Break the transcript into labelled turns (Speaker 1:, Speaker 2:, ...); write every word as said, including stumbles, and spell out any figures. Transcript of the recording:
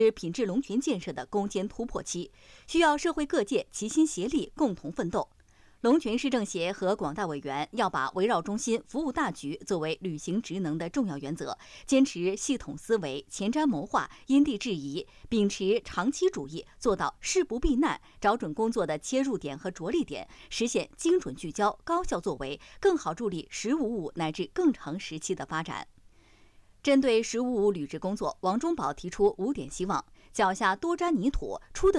Speaker 1: 是品质龙泉建设的攻坚突破期，需要社会各界齐心协力，共同奋斗。龙泉市政协和广大委员要把围绕中心、服务大局作为履行职能的重要原则，坚持系统思维、前瞻谋划、因地制宜，秉持长期主义，做到事不避难，找准工作的切入点和着力点，实现精准聚焦、高效作为，更好助力“十五五”乃至更长时期的发展。针对“十五五”履职工作，王忠宝提出五点希望：脚下多沾泥土，出的